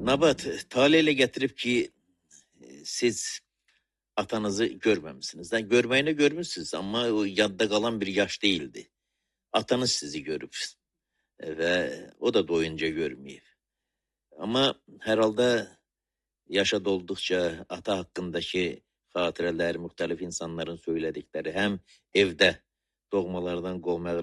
Nabat, taleyle getirip ki siz atanızı görmemişsiniz. Yani görmeyini görmüşsünüz ama o yadda kalan bir yaş değildi. Atanız sizi görüp ve o da doyunca görmeyip. Ama herhalde yaşa doldukça ata hakkındaki hatireler, muhtelif insanların söyledikleri hem evde doğmalardan kovmaya